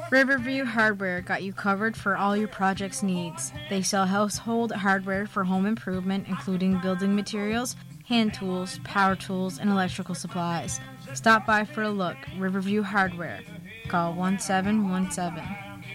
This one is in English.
Riverview Hardware got you covered for all your project's needs. They sell household hardware for home improvement, including building materials, hand tools, power tools, and electrical supplies. Stop by for a look. Riverview Hardware. Call 1717.